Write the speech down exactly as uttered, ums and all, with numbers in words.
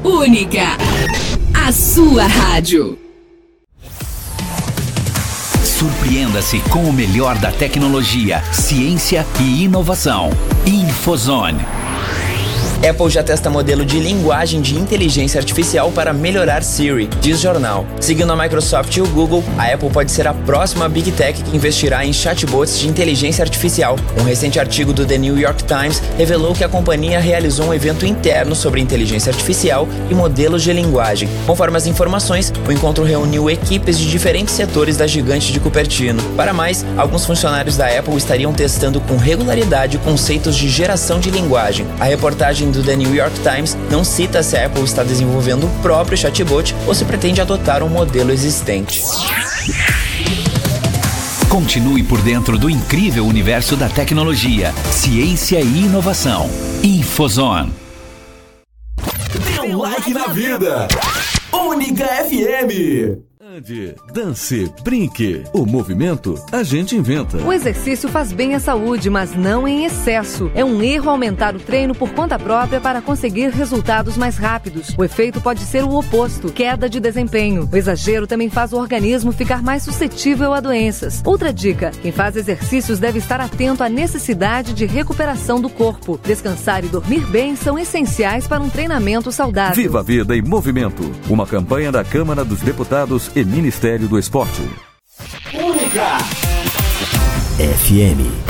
Única, a sua rádio. Surpreenda-se com o melhor da tecnologia, ciência e inovação. Infozone. Apple já testa modelo de linguagem de inteligência artificial para melhorar Siri, diz jornal. Seguindo a Microsoft e o Google, a Apple pode ser a próxima Big Tech que investirá em chatbots de inteligência artificial. Um recente artigo do The New York Times revelou que a companhia realizou um evento interno sobre inteligência artificial e modelos de linguagem. Conforme as informações, o encontro reuniu equipes de diferentes setores da gigante de Cupertino. Para mais, alguns funcionários da Apple estariam testando com regularidade conceitos de geração de linguagem. A reportagem do The New York Times não cita se a Apple está desenvolvendo o próprio chatbot ou se pretende adotar um modelo existente. Continue por dentro do incrível universo da tecnologia, ciência e inovação. Infozone. Dê um like na vida. Única F M. Ande, dance, brinque. O movimento a gente inventa. O exercício faz bem à saúde, mas não em excesso. É um erro aumentar o treino por conta própria para conseguir resultados mais rápidos. O efeito pode ser o oposto, queda de desempenho. O exagero também faz o organismo ficar mais suscetível a doenças. Outra dica, quem faz exercícios deve estar atento à necessidade de recuperação do corpo. Descansar e dormir bem são essenciais para um treinamento saudável. Viva a vida em movimento. Uma campanha da Câmara dos Deputados e Ministério do Esporte. Única F M.